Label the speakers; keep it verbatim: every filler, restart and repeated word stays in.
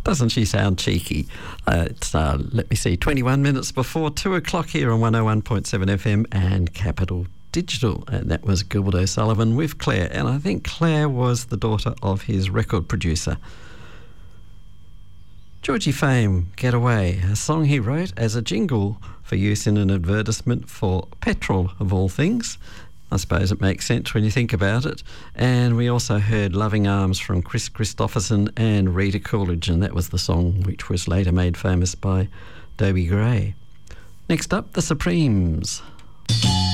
Speaker 1: Doesn't she sound cheeky? Uh, it's, uh, let me see, twenty-one minutes before two o'clock here on one oh one point seven F M and Capital Digital. And that was Gilbert O'Sullivan with Claire. And I think Claire was the daughter of his record producer. Georgie Fame, Get Away, a song he wrote as a jingle for use in an advertisement for petrol, of all things. I suppose it makes sense when you think about it. And we also heard Loving Arms from Chris Christopherson and Rita Coolidge, and that was the song which was later made famous by Dobie Gray. Next up, The Supremes.